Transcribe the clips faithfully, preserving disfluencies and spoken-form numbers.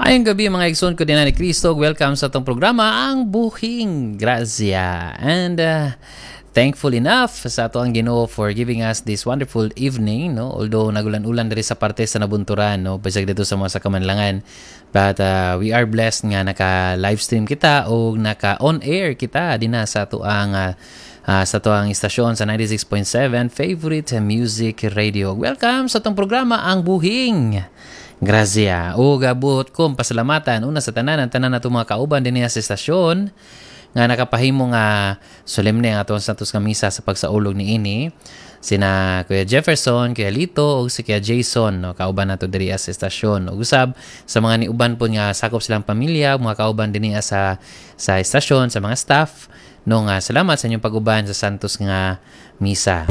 Mayong gabi mga igsoon ko din ni Cristo. Welcome sa itong programa, Ang Buhing Grasya. And uh, thankful enough sa ato ang Ginoo for giving us this wonderful evening. No? Although nagulan-ulan diri sa parte sa nabunturan, no? Basag dito sa mga sakamanlangan. But uh, we are blessed nga naka-livestream kita o naka-on-air kita din na sa ato ang uh, Uh, sa to ang istasyon sa ninety-six point seven Favorite Music Radio. Welcome sa itong programa, Ang Buhing Grasya. O gabot kong pasalamatan una sa tanan, ang tanan na itong mga kauban din niya sa istasyon nga nakapahimo nga solemne ang atong santos nga misa sa pagsaulog ni ini. Sina Kuya Jefferson, Kuya Lito, o si Kuya Jason, no, kauban nato diri sa istasyon. O usab sa mga niuban po nga sakop silang pamilya, mga kauban din niya sa sa istasyon, sa mga staff. No nga, salamat sa inyong pag-uban sa santos nga misa.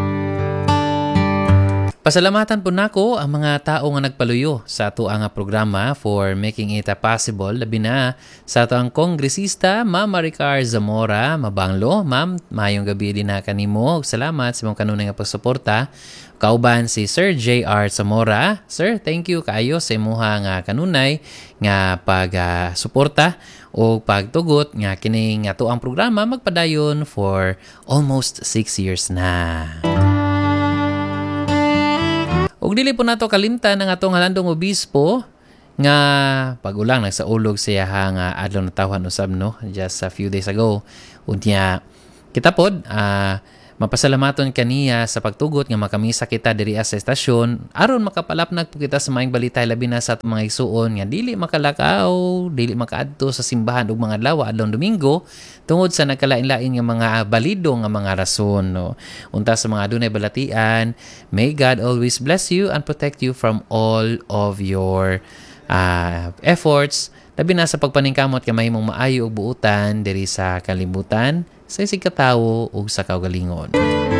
Pasalamatan po nako ang mga tao nga nagpaluyo sa ato ang programa for making it possible. Labi na sa ato ang kongresista, Ma'am Maricar Zamora, Mabanglo. Ma'am, mayong gabi din na kanimo. Salamat sa mga kanunay nga pagsuporta. Kauban si Sir J R Zamora. Sir, thank you kaayo sa imuha nga kanunay nga pag-suporta o pagtugot nga kining ato ang programa magpadayon for almost six years na. Og dili po nato kalimtan ang atong halandong obispo nga pagulang nagsaulog siya nga adlaw na tawhan usab no just a few days ago. Unya kita pod uh, mapasalamaton kaniya sa pagtugot nga makamisa kita diri sa estasyon aron makapalapnag po kita sa maayong balita labi na sa mga igsuon nga dili makalakaw, dili makaadto sa simbahan ug mga adlaw adlaw Domingo tungod sa nagkalain-lain nga mga balido nga mga rason no. Unta sa mga adunay balatian, may God always bless you and protect you from all of your uh, efforts labi na sa pagpaningkamot nga mahimong maayo og buutan diri sa kalibutan sa isig katawo o sa kaugalingon.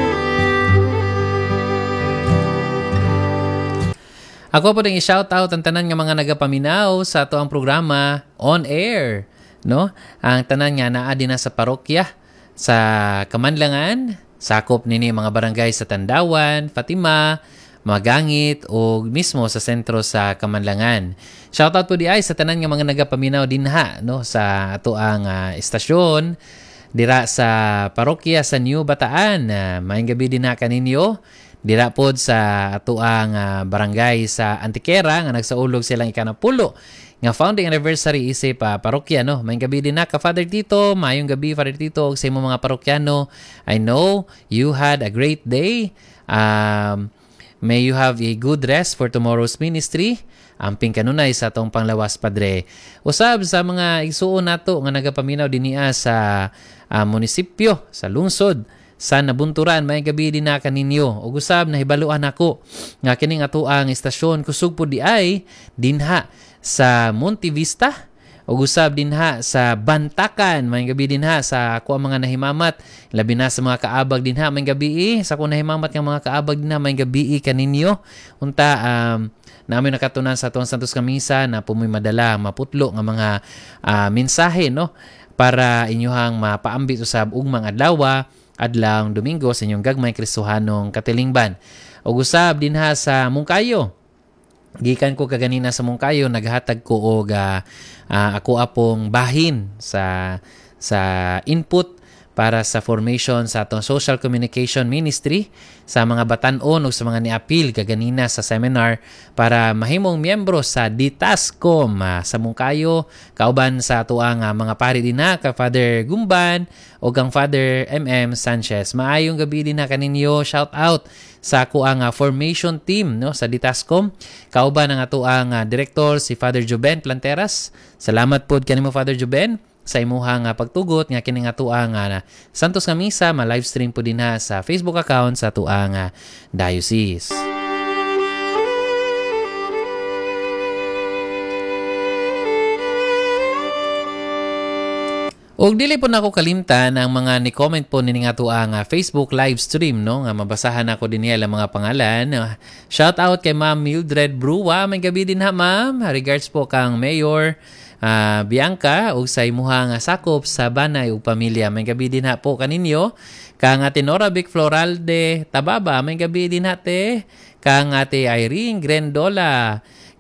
Ako po din i-shoutout ang tanan nga mga nagapaminaw sa ato ang programa on air. No? Ang tanan nga naa din na sa parokya sa Kamanlangan, sakop nini mga barangay sa Tandawan, Fatima, Magangit o mismo sa sentro sa Kamanlangan. Shoutout po di ay sa tanan nga mga nagapaminaw dinha no sa ato ang uh, estasyon dira sa parokya sa New Bataan. Uh, maayong gabi din na kaninyo. Dira pod sa atuang uh, barangay sa Antiquera nga nagsaulog silang ikanapulo nga founding anniversary isip uh, parokya no. Maayong gabi din na ka Father Tito, maayong gabi Father Tito ug sa imong mga parokyano. I know you had a great day. Um may you have a good rest for tomorrow's ministry. Amping kanunay sa atong panglawas, Padre. Usab sa mga igsuon nato nga nagapaminaw dinhi sa uh, munisipyo, sa lungsod, sa Nabunturan, may gabi din na kaninyo. Ug usab nahibaluan ako nga kining ato ang estasyon kusog po di ay dinha sa Monte Vista. Ug usab dinha sa Bantakan, may gabi dinha sa ako ang mga nahimamat, labi na sa mga kaabag dinha may gabi sa ako nahimamat nga mga kaabag dinha may gabi kaninyo. Unta um namin nakatunan sa atong santos nga misa na pumoy madala maputlo nga mga uh, mensahe no para inyohang mapaambit usab ug mga adlaw adlaw Domingo sa inyong gagmay Kristohanong katilingban. Ug usab dinha sa Mungkayo, gikan ko kaganina sa Mungkayo, naghatag ko og uh, uh, ako apong bahin sa sa input para sa formation sa atong Social Communication Ministry sa mga batan-on o sa mga niapil kaganina sa seminar para mahimong miyembro sa Ditascom uh, sa Mungkayo, kauban sa atuang uh, mga pari din na ka Father Gumban o kang Father M M Sanchez. Maayong gabi din na kaninyo. Shout out sa ako ang uh, formation team no sa Ditascom, kauban ang atuang uh, director si Father Joben Planteras. Salamat pod kanimo Father Joben sa imuhang uh, pagtugot nga kining atuang uh, santos nga misa ma livestream po din ha sa Facebook account sa atuang uh, diocese. Og dili po nako kalimtan ang mga ni-comment po nining atuang uh, Facebook live stream no nga mabasahan ako din niya ang mga pangalan. Uh, shout out kay Ma'am Mildred Brua, may gabi din ha ma'am. Regards po kang Mayor Uh, Bianca ug sa imuhang sakop sa Banay ug pamilya. May gabi din ha po kaninyo. Kang ate Nora Vic Floralde Tababa, may gabi din ha te. Kang ate Irene Grendola,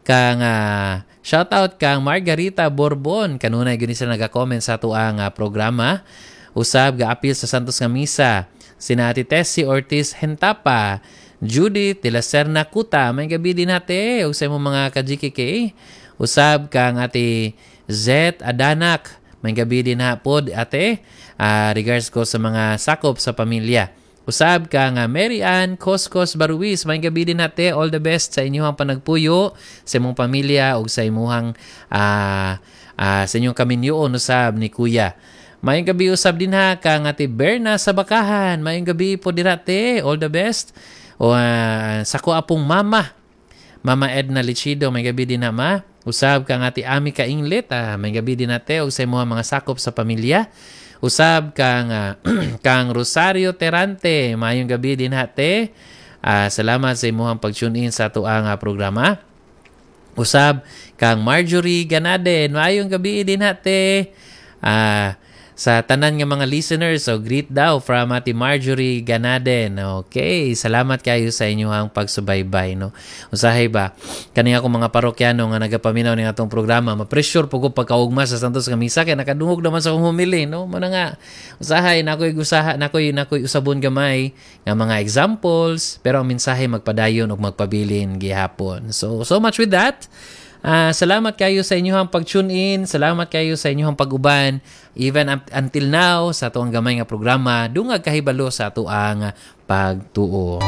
kang uh, shoutout kang Margarita Borbon. Kanunay gani sila naga-comment sa tuang uh, programa. Usab ga-appeal sa Santos nga Misa. Sina Ate Tessie Ortiz Hentapa, Judith de la Serna Kuta, may gabi din natin. Usay mo mga ka-G K K. Usab kang Ate Z Adanak, may gabi din na po ate. Uh, regards ko sa mga sakop sa pamilya. Usab kang uh, Mary Ann Koskos Baruis, may gabi din natin. All the best sa inyong panagpuyo sa imong pamilya o sa imuhang uh, uh, sa inyong kaminyoon usab ni Kuya. Mayong gabi usab din ha kang Ate Berna sa Bakahan. Mayong gabi po dirate. All the best. O uh, sa ko apong mama. Mama Edna Lichido, may gabi din na ma. Usab kang Ate Ami Kainglet. Ah, may gabi din nate. O sa mga mga sakop sa pamilya. Usab kang uh, kang Rosario Terante. Mayong gabi din hate. Uh, salamat sa imuhang pag-tune in sa tuang uh, programa. Usab kang Marjorie Ganaden. Mayong gabi din hate. Ah... Uh, sa tanan nga mga listeners, so greet daw from Ate Marjorie Ganaden. Okay, salamat kayo sa inyong pagsubaybay, no. Usahay ba kani ako mga parokyano nga nagapaminaw ning atong programa, ma-pressure po ko pagkaugma sa Santos nga Misa kay nakadungog naman sa akong humili, no. Muna nga usahay nakoy gusaha nakoy nakoy usabon gamay nga mga examples, pero ang mensahe magpadayon ug magpabilin gihapon. So so much with that. Uh, salamat kayo sa inyong pag-tune in. Salamat kayo sa inyong pag-uban. Even up until now, sa ito ang gamay nga programa, dungag kahibalo sa ito ang pagtuo.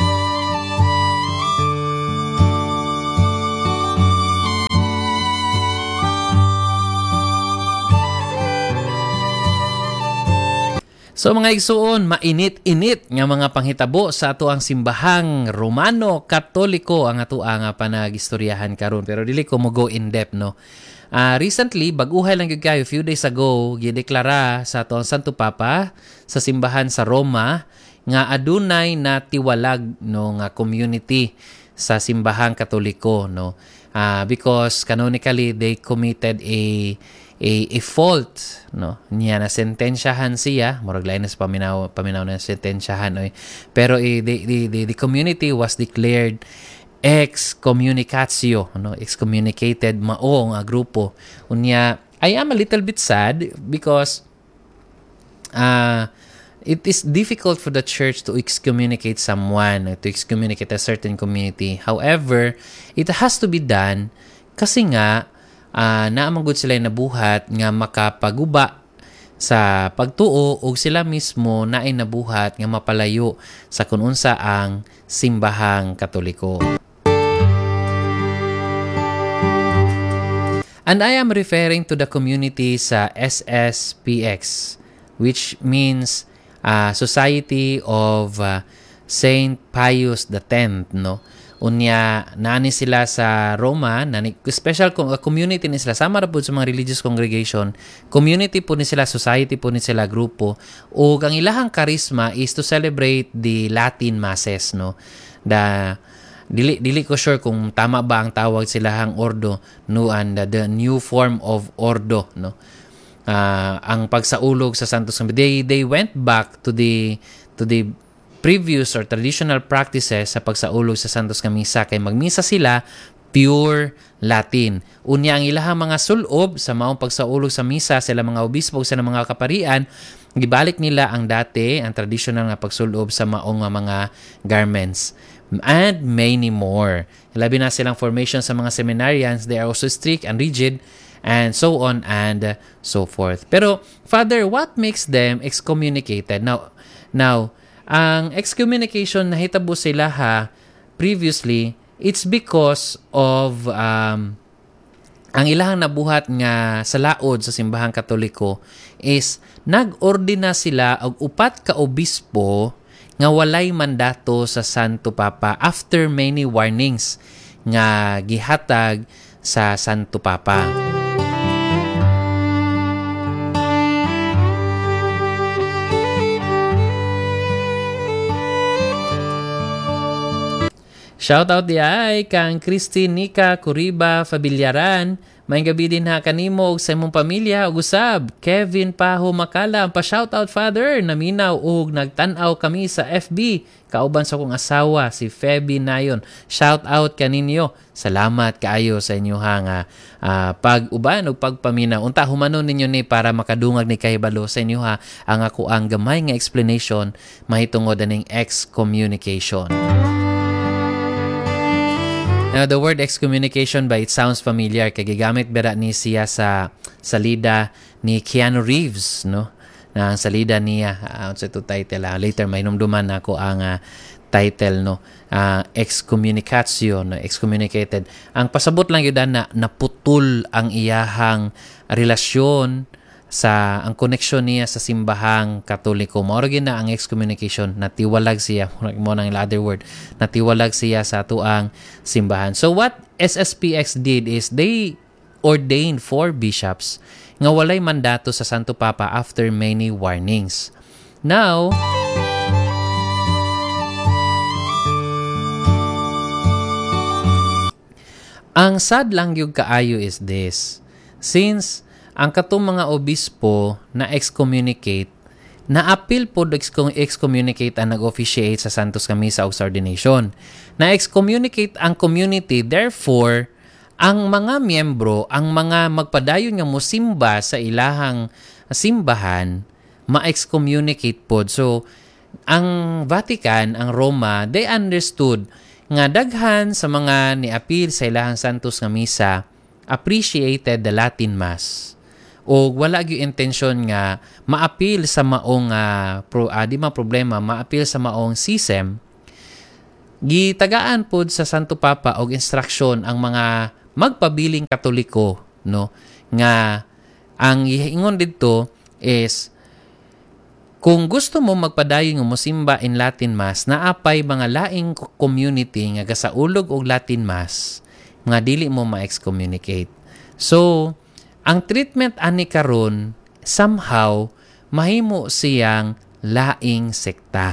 So mga igsuon, mainit-init nga mga panghitabo sa ato ang simbahang Romano Katoliko ang ato ang panagistoryahan karon, pero dili ko mo go in depth, no. Uh, recently, baguhay lang gyud kayo few days ago, gideklara sa ato ang Santo Papa sa simbahan sa Roma nga adunay na tiwalag no nga community sa simbahang Katoliko, no. Uh, because canonically they committed a A, a fault, no, niya na sentensyahan siya, murag lain na sa paminaw paminaw na sentensyahan, oy. Pero eh, the, the, the, the community was declared excommunicatio, no, excommunicated mao nga grupo. Unya, I am a little bit sad because uh, it is difficult for the church to excommunicate someone, to excommunicate a certain community. However, it has to be done kasi nga Uh, naamangod sila nabuhat nga makapaguba sa pagtuo o sila mismo naay nabuhat nga mapalayo sa kununsa ang simbahang Katoliko. And I am referring to the community sa S S P X, which means uh, Society of uh, Saint Pius the tenth, no? Unya, nani sila sa Roma, nani, special community ni sila, sama ra po sa mga religious congregation, community po ni sila, society po ni sila, grupo, o ang ilahang charisma is to celebrate the Latin Masses, no? Da, dili, dili ko sure kung tama ba ang tawag silahang ordo, no, and the, the new form of ordo, no? Uh, ang pagsaulog sa Santos, they, they went back to the, to the previous or traditional practices sa pagsaulog sa Santos nga Misa, kay magmisa sila pure Latin. Unya ang ilahang mga sulob sa maong pagsaulog sa misa, sila mga obispo sa mga kaparian, gibalik nila ang dati ang traditional nga pagsulob sa maong mga garments and many more. Labi na silang formation sa mga seminarians, they are also strict and rigid and so on and so forth. Pero Father, what makes them excommunicated? Now, now ang excommunication na hitabo sila ha previously, it's because of um, ang ilahang nabuhat nga sa laod sa simbahang Katoliko is nag-ordina sila og upat ka obispo nga walay mandato sa Santo Papa after many warnings nga gihatag sa Santo Papa. Shoutout di ay kang Christine Nika Curiba Fabilyaran. May gabi din ha kanimo og sa imong pamilya ug usab. Kevin Paho Makala, pa shoutout father, naminaw ug nagtan-aw kami sa F B kauban sa akong asawa si Feby Nayon. Shoutout kaninyo. Salamat kaayo sa inyo ha nga uh, pag-uban ug pagpaminaw. Unta humanon ninyo ni para makadungag ni kahibalo sa inyo ha ang ako ang gamay nga explanation mahitungod aning excommunication. Now, the word excommunication ba, it sounds familiar. Kaya gigamit bera ni siya sa salida ni Keanu Reeves, no? Na ang salida niya, uh, sa ito title, uh, later may numduman ako ang uh, title, no? Uh, excommunication, no? Excommunicated. Ang pasabot lang yun na naputol ang iyahang relasyon sa ang koneksyon niya sa simbahang Katoliko. Mao na ang excommunication, natiwalag siya mo nang other word, natiwalag siya sa tuang simbahan. So what S S P X did is they ordained four bishops nga walay mandato sa Santo Papa after many warnings. Now, ang sad lang yung kaayo is this. Since ang katong mga obispo na excommunicate, na-appeal po excommunicate ang nag-officiate sa Santos Misa o sa ordination. Na-excommunicate ang community, therefore, ang mga miyembro, ang mga magpadayon nga mosimba sa ilahang simbahan, ma-excommunicate po. So, ang Vatican, ang Roma, they understood nga daghan sa mga ni-appeal sa ilahang Santos Misa appreciated the Latin Mass. O wala gyud intensyon nga ma-appeal sa maong uh, pro, uh, di ma problema ma-appeal sa maong sisem. Gitagaan pod sa Santo Papa og instruction ang mga magpabiling Katoliko, no, nga ang iingon didto is kung gusto mo magpadayon nga mosimba in Latin Mass, naapay mga laing community nga gasaulog og Latin Mass nga dili mo ma-excommunicate. So, ang treatment ani karon somehow mahimo siyang laing sekta.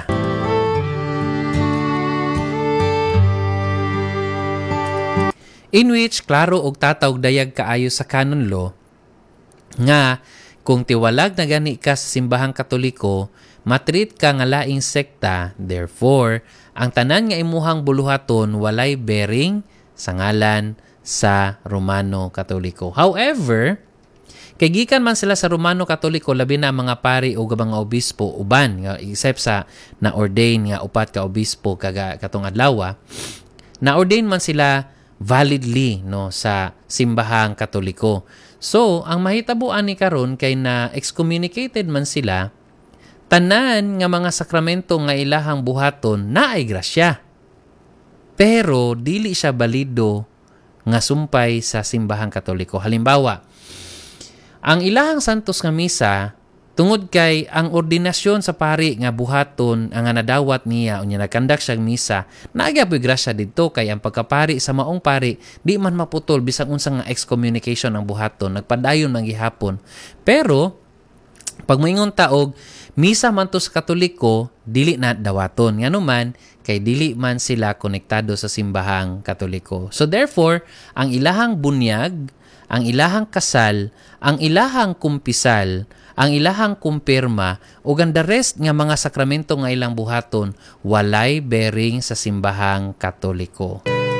In which klaro og tatawag dayag kaayo sa canon law nga kung tiwalag na gani ka sa simbahang Katoliko, matreat ka nga laing sekta, therefore ang tanan nga imuhang buluhaton walay bearing sa ngalan sa Romano Katoliko. However, kay gikan man sila sa Romano Katoliko, labi na mga pari o mga obispo uban nga except sa na-ordain nga upat ka obispo kaga katong adlaw, na-ordain man sila validly no sa simbahang Katoliko. So, ang mahitabuan ni karon kay na excommunicated man sila, tanan nga mga sakramento nga ilahang buhaton naay grasya. Pero dili siya balido nga sumpay sa simbahang Katoliko. Halimbawa, ang ilahang Santos nga Misa, tungod kay ang ordinasyon sa pari nga buhaton ang nga nadawat niya unya nagkandak siyang misa, naagyapoy grasya didto kay ang pagkapari sa maong pari di man maputol bisag unsa nga excommunication ang buhaton, nagpadayon man gihapon. Pero pag moingon taog misa man to sa Katoliko, dili na dawaton. Ngano man, kay dili man sila konektado sa simbahang Katoliko. So therefore, ang ilahang bunyag, ang ilahang kasal, ang ilahang kumpisal, ang ilahang kumpirma, ug ang the rest nga mga sakramento nga ilang buhaton, walay bearing sa simbahang Katoliko.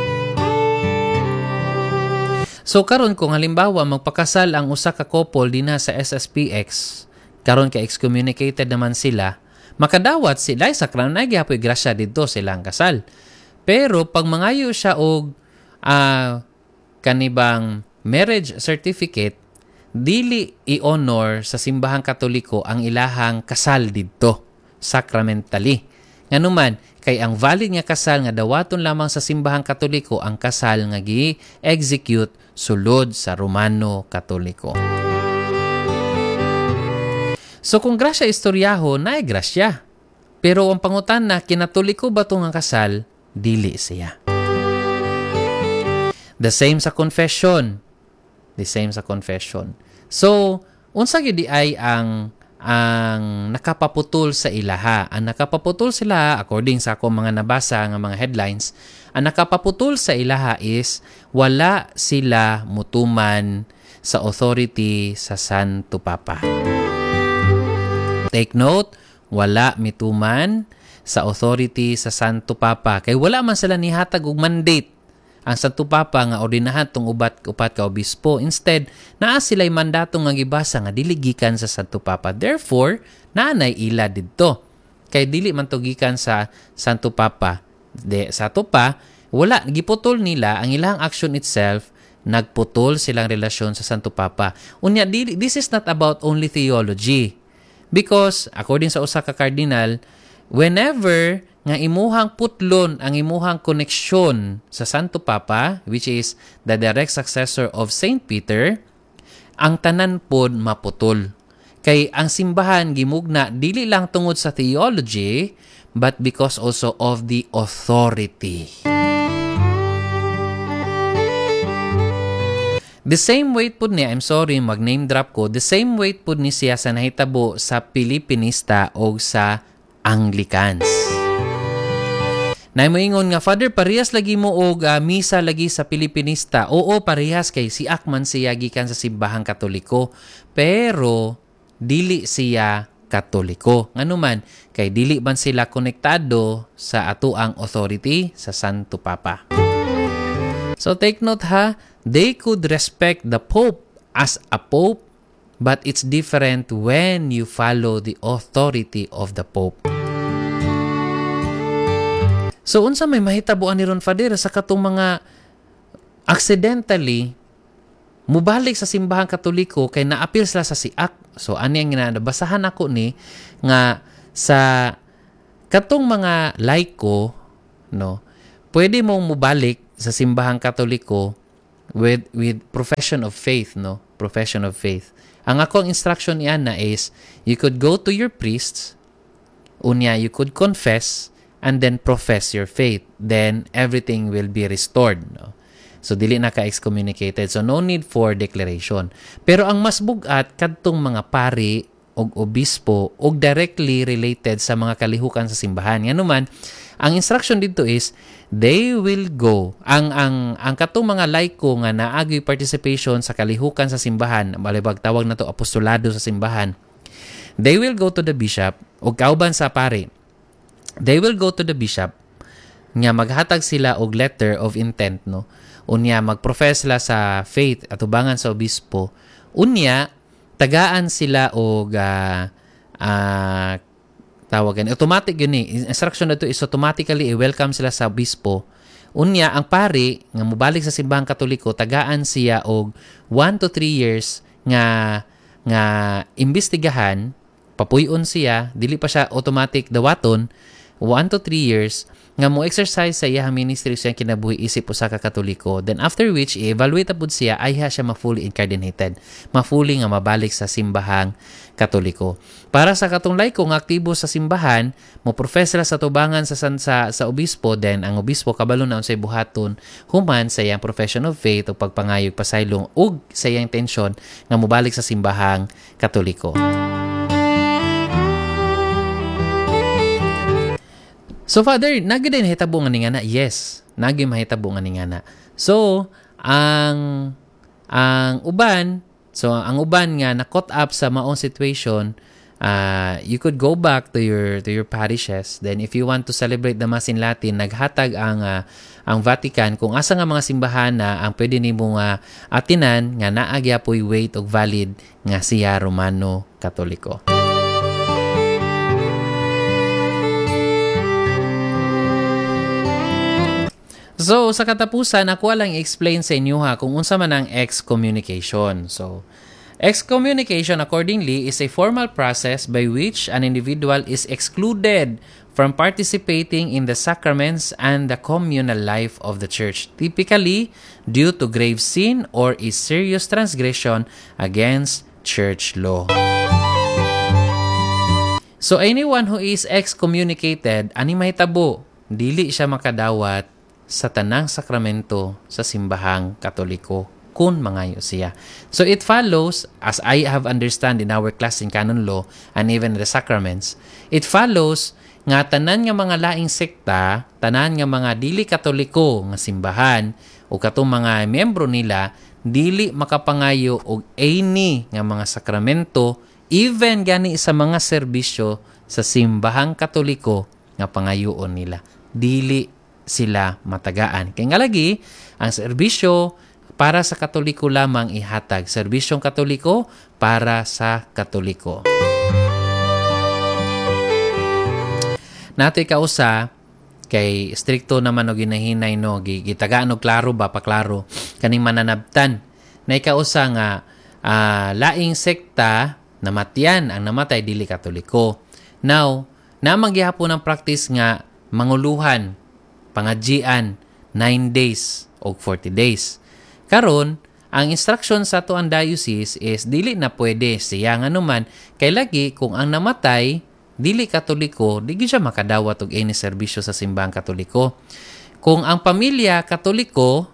So karon kung halimbawa magpakasal ang usa ka couple dinha sa S S P X, karon ka excommunicated naman sila, makadawat sila sa sakramento na gihapoy grasya didto silang kasal. Pero pag mangayo siya og uh, kanibang marriage certificate, dili i-honor sa simbahang Katoliko ang ilahang kasal didto sacramentally. Nganuman kay ang valid nga kasal nga dawaton lamang sa simbahang Katoliko ang kasal nga gi-execute sulod sa Romano Katoliko. So kung grasya istoryaho, naay grasya. Pero ang pangutan na kinatoliko ba itong kasal, dili siya. The same sa confession. The same sa confession. So, unsa gyud di ay ang ang nakapaputol sa ilaha. Ang nakapaputol sila, according sa ako mga nabasa ng mga headlines, ang nakapaputol sa ilaha is wala sila mutuman sa authority sa Santo Papa. Take note, wala mituman sa authority sa Santo Papa. Kay wala man sila nihatag og mandate ang Santo Papa nga ordinahan tong ubat upat ka obispo. Instead, naa sila'y mandato nga gibasa nga dili gikan sa Santo Papa. Therefore, naanay ila didto. Kay dili man to gikan sa Santo Papa. De, sa to pa, wala giputol nila ang ilang action itself, nagputol silang relasyon sa Santo Papa. Unya, dili, this is not about only theology. Because, according sa usa ka cardinal, whenever nga imuhang putlon ang imuhang koneksyon sa Santo Papa, which is the direct successor of Saint Peter, ang tanan pod maputol. Kay ang simbahan gimugna dili lang tungod sa theology, but because also of the authority. The same weight pod niya, I'm sorry, mag-name drop ko, the same weight pod ni siya sa nahitabo sa Pilipinista o sa Anglicans. Na moingon nga, Father, parehas lagi mo og uh, misa lagi sa Pilipinista. Oo, parehas kay si Akman siya gikan sa simbahang Katoliko. Pero, dili siya Katoliko. Ngano man, kay dili man sila konektado sa atuang authority sa Santo Papa. So, take note ha, they could respect the Pope as a Pope, but it's different when you follow the authority of the Pope. So, unsa may mahitabuan ni Ron Fader sa katong mga accidentally mubalik sa simbahang Katoliko kay naapil sila sa siak. So, ani ang ginabasahan ako ni nga sa katong mga laiko, no, pwede mong mubalik sa simbahang Katoliko with with profession of faith, no, profession of faith. Ang akong instruction niyan na is you could go to your priests, unya you could confess, and then profess your faith. Then, everything will be restored. No? So, dili na ka-excommunicated. So, no need for declaration. Pero ang mas bugat, kadtong mga pari o obispo o directly related sa mga kalihukan sa simbahan. Nga naman, ang instruction dito is, they will go. Ang ang ang katong mga laiko nga naagi participation sa kalihukan sa simbahan, malibag tawag na to apostolado sa simbahan, they will go to the bishop o kauban sa pari. They will go to the bishop nga maghatag sila og letter of intent, no, unya magprofess sila sa faith atubangan sa obispo, unya tagaan sila og uh, uh, tawagan automatic yun eh, instruction na to is automatically i-welcome sila sa obispo, unya ang pari nga mobalik sa simbahang Katoliko tagaan siya og one to three years nga nga imbestigahan, papuyon siya, dili pa siya automatic dawaton, one to three years nga mo exercise sa iyang ministry siya kinabuhi isip usa ka Katoliko. Then after which i-evaluate pud siya ay ha siya ma-fully incarnated, ma-fully nga mabalik sa simbahang Katoliko. Para sa katong laiko nga aktibo sa simbahan, mo profess sila sa tubangan sa sa, sa obispo, then ang obispo kabalo na unsay buhaton human sa iyang profession of faith o pagpangayog pasaylong ug sa iyang intensyon nga mobalik sa simbahang Katoliko. So, Father, nagi din mahitabo nga ni nga na? Yes, nagi mahitabo nga ni nga na. So, ang ang uban, so ang uban nga na caught up sa maong situation, uh, you could go back to your to your parishes. Then, if you want to celebrate the Mass in Latin, naghatag ang uh, ang Vatican kung asa nga mga simbahan na ang pwede nimo nga uh, atinan nga naagya po'y weight og valid nga siya Romano Katoliko. So, sa katapusan, ako lang i-explain sa inyo ha kung unsa man ang excommunication. So, excommunication accordingly is a formal process by which an individual is excluded from participating in the sacraments and the communal life of the church, typically due to grave sin or a serious transgression against church law. So, anyone who is excommunicated, ani mahitabo, dili siya makadawat sa tanang sakramento sa simbahang Katoliko. kung mangayo siya. So it follows, as I have understand in our class in canon law and even the sacraments, it follows nga tanan nga mga laing sekta, tanan nga mga dili katoliko nga simbahan o katong mga membro nila dili makapangayo og any nga mga sakramento, even gani sa mga serbisyo sa simbahang katoliko nga pangayoon nila. Dili sila matagaan. Kaya nga lagi, ang serbisyo para sa katoliko lamang ihatag. Serbisyong katoliko para sa katoliko. Nato'y kausa, kay stricto naman o ginahinay no, gitagaan o klaro ba, paklaro, kaning mananabtan. Na ikausa nga, uh, laing sekta, namatyan, ang namatay, dili katoliko. Now, namang gihapon ang practice nga, manguluhan, pangadjian, nine days o forty days. Karon, ang instruction sa ato ang diocese is dili na pwede siya nga naman kay lagi kung ang namatay dili katoliko, di siya makadawat og any serbisyo sa simbahang katoliko. Kung ang pamilya katoliko,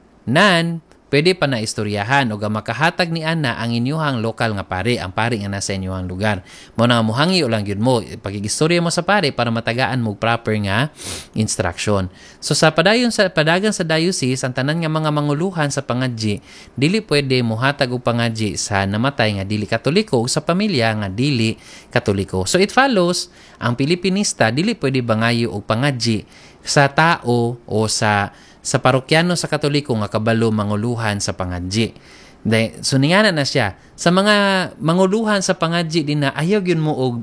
nan pwede pa na istoryahan o makahatag ni ana ang inyuhang lokal nga pare, ang pare nga nasa inyuhang lugar. Mo na muhangi o lang yun mo, pagigistorya mo sa pare para matagaan mo proper nga instruction. So sa padayon sa padagan sa diocese, ang tanan nga mga manguluhan sa pangadji, dili pwede muhatag og pangadji sa namatay nga dili katoliko o sa pamilya nga dili katoliko. So it follows, ang Pilipinista dili pwede bangayo og pangadji sa tao o sa sa parokyano sa katoliko nga kabalo manguluhan sa pangadji. So ningana na siya. Sa mga manguluhan sa pangadji din na ayaw yun mo og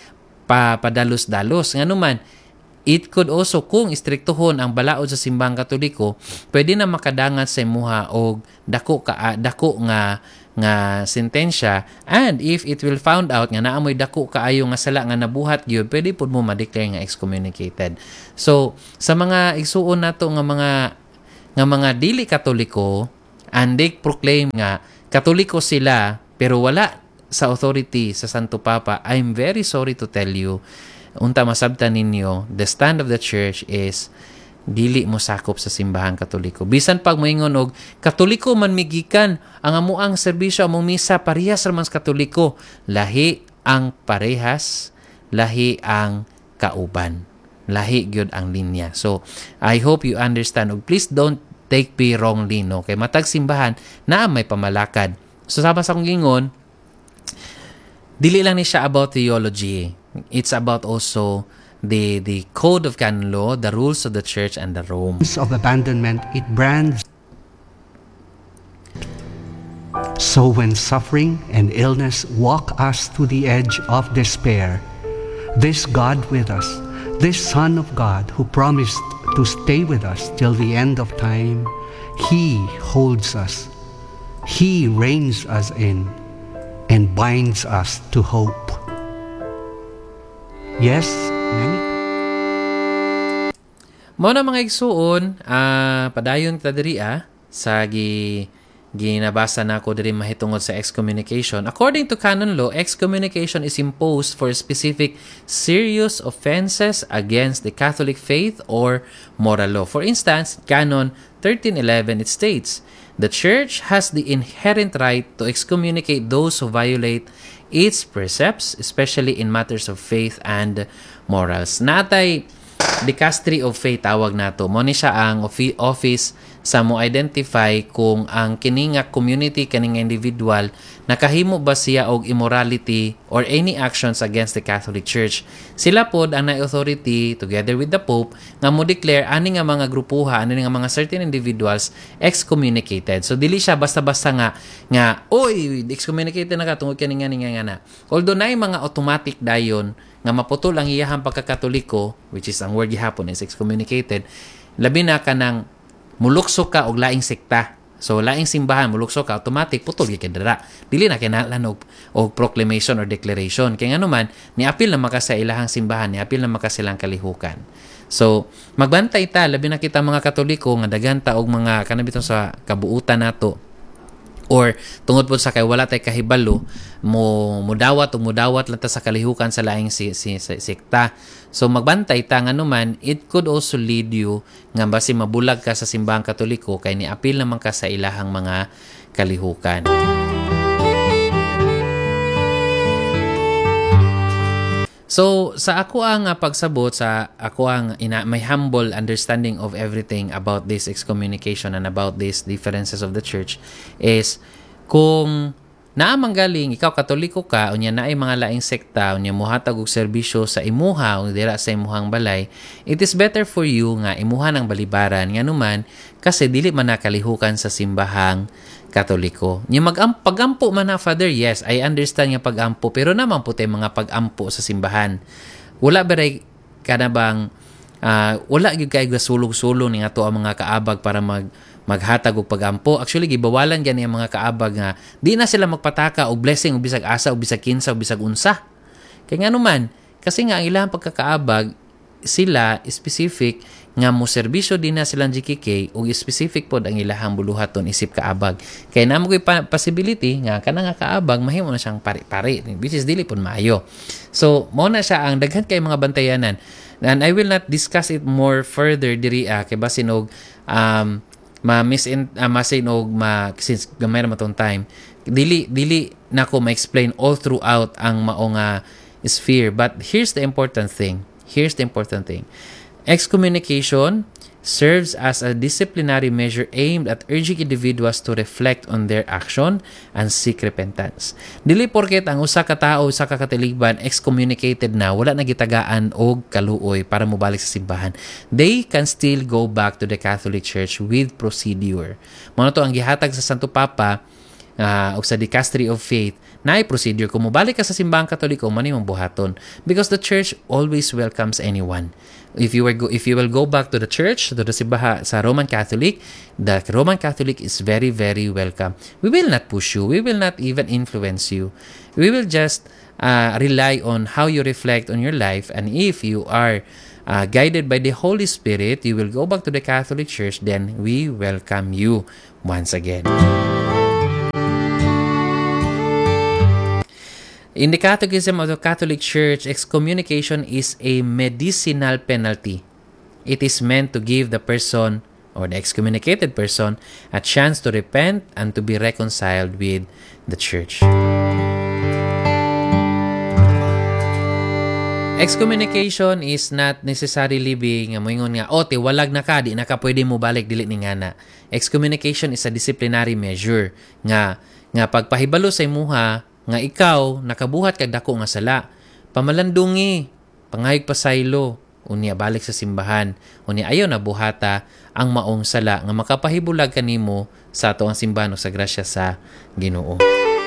pa, padalos-dalos. Nga naman, it could also, kung istriktuhon ang balaod sa simbahang katoliko, pwede na makadangat sa imuha og dako ka dako nga nga sentensya, and if it will found out nga naamoy dako kaayo nga sala nga nabuhat gyud, pwede pud mo ma-declare nga excommunicated. So sa mga igsuon nato nga mga nga mga dili katoliko, and they proclaim nga katoliko sila pero wala sa authority sa Santo Papa, I'm very sorry to tell you, unta masabtan ninyo, the stand of the church is dili mo sakop sa simbahang katoliko. Bisan pag moingon og katoliko man migikan ang amuang serbisyo among misa parehas ra man sa katoliko, lahi ang parehas, lahi ang kauban, lahi gyud ang linya. So I hope you understand, og please don't take me wrongly no, kay matag simbahan na may pamalakad. So sabang sa kong gingon, dili lang ni siya about theology, it's about also the the code of canon law, the rules of the church and the Rome of abandonment. It brands. So when suffering and illness walk us to the edge of despair, this God with us, this Son of God who promised to stay with us till the end of time, He holds us, He reins us in and binds us to hope. Yes, many. Mo na mga igsuon, uh, padayon ta diri ah, sa gi ginabasa na ako diri mahitungod sa excommunication. According to canon law, excommunication is imposed for specific serious offenses against the Catholic faith or moral law. For instance, canon thirteen eleven, it states, the church has the inherent right to excommunicate those who violate its precepts, especially in matters of faith and morals. Natay dicastery of faith tawag nato. Mo ni siya ang office sa mo identify kung ang kininga community, kininga individual, nakahimo ba siya og immorality or any actions against the Catholic Church. Sila pod ang na-authority together with the Pope nga mo declare ani nga mga grupuha, ani nga mga certain individuals excommunicated. So dili siya basta-basta nga nga oy excommunicated na ka tungod kani nga nga na. Although naay mga automatic dayon nga maputol ang iyahang pagkakatoliko, which is ang word gihapon is excommunicated, labi na ka ng mulukso ka og laing sekta. So laing simbahan mulukso ka, automatic putol gyud dira. Dili na kinahanglan og og proclamation or declaration. Kay ngano man niapil na maka sa ilahang simbahan, niapil na maka silang kalihukan. So magbantay ta labi na kita mga Katoliko nga daghan ta og mga kanabitong sa kabuutan nato or tungod po sa kay wala tay kahibalo mo mudawat o mudawat lang ta sa kalihukan sa laing si, si, si sekta. So magbantay ta nga naman, it could also lead you nga basi mabulag ka sa simbahang Katoliko kay niapil naman ka sa ilahang mga kalihukan. So, sa ako ang uh, pagsabot, sa ako ang ina, my humble understanding of everything about this excommunication and about these differences of the church is kung naamang galing, ikaw Katoliko ka, unya na ay mga laing sekta, unya muhatag og serbisyo sa imuha, o dira sa imuhang balay, it is better for you nga imuha ng balibaran, nga numan, kasi dili man nakalihukan sa simbahang Katoliko. Yung mag pagampo man na, Father, yes, I understand yung pagampo, pero naman po tayo mga pagampo sa simbahan. Wala ba rin ka na bang, uh, wala yung kayo sulong-sulong nga to ang mga kaabag para mag maghatag og pagampo. Actually, gibawalan gani ang mga kaabag nga di na sila magpataka og blessing o bisag asa o bisag kinsa o bisag unsa. Kaya nga naman, kasi nga ang ilang pagkakaabag, sila specific nga mo serbisyo din na silang G K K ug specific pod ang ilahang buluhaton isip kaabag. Kaya namo koy possibility nga kana nga kaabag mahimo na siyang pari-pari, which is dili pod maayo. So mo na siya ang daghan kay mga bantayanan. And I will not discuss it more further diri ah, kay basin og um ma miss in uh, masin og ma since gamay na matong time dili dili nako ma-explain all throughout ang mao nga sphere. But here's the important thing. Here's the important thing. Excommunication serves as a disciplinary measure aimed at urging individuals to reflect on their action and seek repentance. Dili porket ang usa ka tawo sa katiligban excommunicated na, wala na gitagaan og kaluoy para mobalik sa simbahan. They can still go back to the Catholic Church with procedure. Mao to ang gihatag sa Santo Papa uh, o sa Dicastery of Faith na ay procedure. Kung mobalik ka sa simbahang Katoliko, manimong buhaton. Because the church always welcomes anyone. If you were go, if you will go back to the church, to the simbaha sa Roman Catholic, the Roman Catholic is very, very welcome. We will not push you. We will not even influence you. We will just uh, rely on how you reflect on your life. And if you are uh, guided by the Holy Spirit, you will go back to the Catholic Church, then we welcome you once again. In the Catechism of the Catholic Church, excommunication is a medicinal penalty. It is meant to give the person or the excommunicated person a chance to repent and to be reconciled with the Church. Excommunication is not necessarily being moingon nga, o tiwalag na ka, di na ka pwede mo balik, dili ni nga na. Excommunication is a disciplinary measure nga, nga pagpahibalo sa imuha, nga ikaw nakabuhat kag dako nga sala, pamalandungi, pangayog pasaylo, unya balik sa simbahan, unya ayaw na buhata ang maong sala nga makapahibulag kanimo sa ato ang simbahan sa grasya sa Ginoo.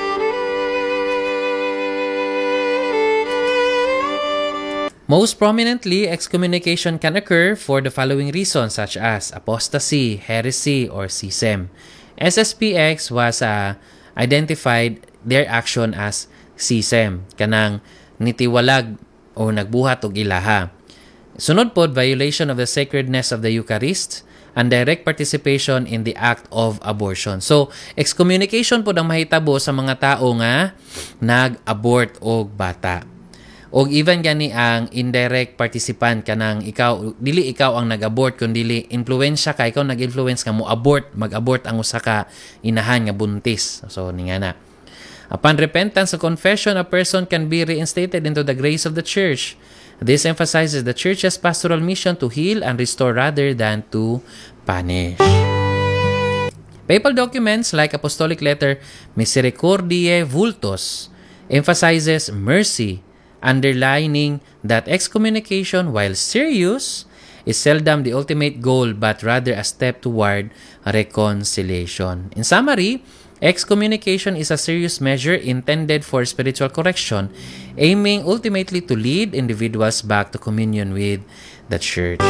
Most prominently, excommunication can occur for the following reasons such as apostasy, heresy, or schism. S S P X was uh, identified their action as schism, kanang nitiwalag o nagbuhat og ilaha. Sunod pod, violation of the sacredness of the Eucharist and direct participation in the act of abortion. So, excommunication pod ang mahitabo sa mga tao nga nag-abort og bata. Og even gani ang indirect participant kanang ikaw, dili ikaw ang nag-abort kundi dili influensya ka, ikaw nag-influence nga mo abort, mag-abort ang usa ka inahan nga buntis. So, ninga na. Upon repentance and confession, a person can be reinstated into the grace of the Church. This emphasizes the Church's pastoral mission to heal and restore rather than to punish. Papal documents like Apostolic Letter Misericordiae Vultus emphasizes mercy, underlining that excommunication, while serious, is seldom the ultimate goal but rather a step toward reconciliation. In summary, excommunication is a serious measure intended for spiritual correction, aiming ultimately to lead individuals back to communion with the Church.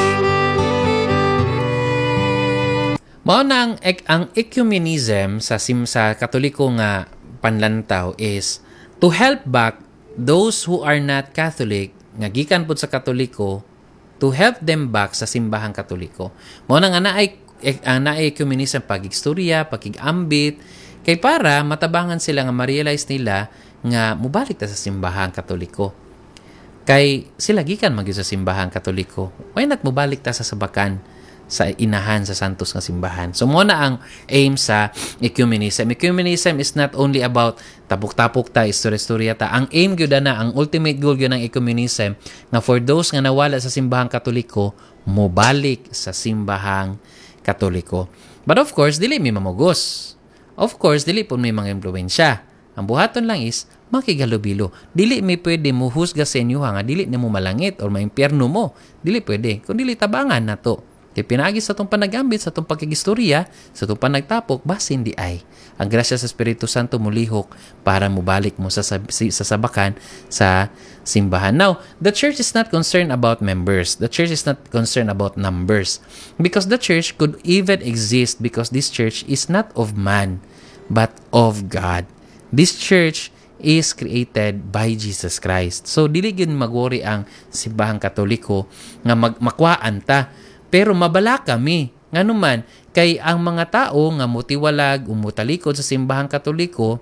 Mao na ang, ang ecumenism sa sim sa Katoliko nga panlantaw is to help back those who are not Catholic nga gikan pud sa Katoliko, to help them back sa simbahang Katoliko. Mao na nga na ay eh, ang na-ecumenism pag-istorya, pag-ambit, kay para matabangan sila nga ma-realize nila nga mubalik ta sa simbahan Katoliko. Kay sila gikan magyud sa simbahan Katoliko. Why not mubalik ta sa sabakan sa inahan sa santos nga simbahan? So mo na ang aim sa ecumenism. Ecumenism is not only about tapok-tapok ta, istorya-istorya ta. Ang aim gyud na, ang ultimate goal gyud ng ecumenism nga for those nga nawala sa simbahan Katoliko, mobalik sa simbahang Katoliko. But of course, dili mi mamugos. Of course, dili po may mga impluwensya. Ang buhaton lang is makigalubilo. Dili mi pwede mo husga sa inyo nga dili na mo malangit or maimpyerno mo. Dili pwede. Kung dili tabangan na to. Kaya pinagi sa itong panagambit, sa itong pagkigistorya, sa itong panagtapok, bas hindi ay. Ang grasya sa Espiritu Santo mulihok para mubalik mo sa, sa, sa sabakan sa simbahan. Now, the church is not concerned about members. The church is not concerned about numbers. Because the church could even exist because this church is not of man, but of God. This church is created by Jesus Christ. So, dili gyud magwori ang simbahang Katoliko nga mag makwaan ta. Pero mabala kami. Nga naman, kay ang mga tao nga mutiwalag, umutalikod sa simbahang Katoliko,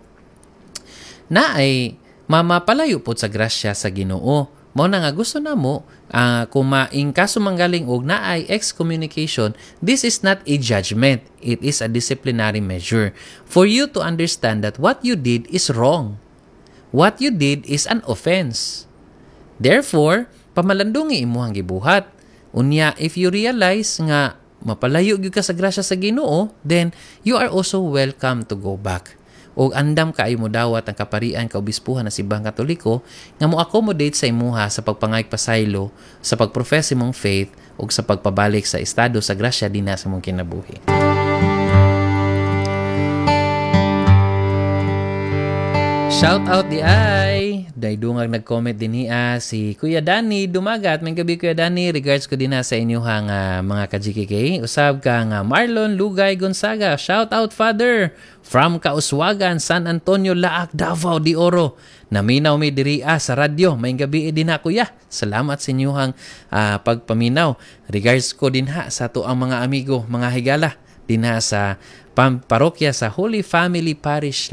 na ay mamapalayo po sa grasya sa Ginoo. Mao na nga gusto na mo, uh, kung maing kaso manggaling og na ay excommunication, this is not a judgment. It is a disciplinary measure for you to understand that what you did is wrong. What you did is an offense. Therefore, pamalandungi imuhang gibuhat. Unya, if you realize nga mapalayo gyud ka sa grasya sa Ginoo, then you are also welcome to go back. O andam kaayo mo dawat ang kaparian kaobispuhan na simbahang Katoliko nga mo accommodate sa imuha sa pagpangayag pasaylo, sa pagprofess imong faith ug sa pagpabalik sa estado sa grasya dinha sa imong kinabuhi. Shout out di ay daydungag nag-comment din niya si Kuya Danny Dumagat. May gabi Kuya Danny, regards ko din na sa inyong uh, mga ka-G K K. Usab ka nga Marlon Lugay Gonzaga. Shout out Father from Kauswagan, San Antonio, Laak, Davao de Oro. Naminaw mi diri ah, sa radyo. May gabi din na Kuya. Salamat sa inyong uh, pagpaminaw. Regards ko din ha sa to ang mga amigo, mga higala din ha sa parokya sa Holy Family Parish